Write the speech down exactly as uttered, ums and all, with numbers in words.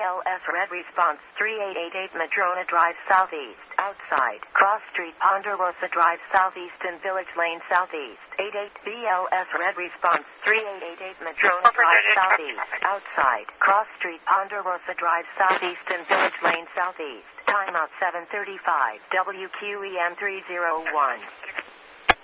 L S Red Response three eight eight eight Madrona Drive Southeast, outside, Cross Street Ponderosa Drive Southeast and Village Lane Southeast, eight eight B L S Red Response three eight eight eight Madrona Drive Southeast, outside, Cross Street Ponderosa Drive Southeast and Village Lane Southeast, timeout seven thirty-five, W Q E M three oh one.